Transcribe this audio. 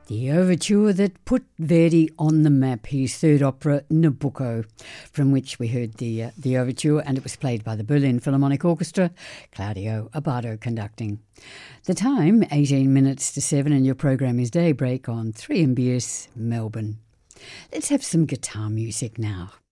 The overture that put Verdi on the map, his third opera, Nabucco, from which we heard the overture, and it was played by the Berlin Philharmonic Orchestra, Claudio Abbado conducting. The time, 18 minutes to 7, and your program is Daybreak on 3MBS Melbourne. Let's have some guitar music now.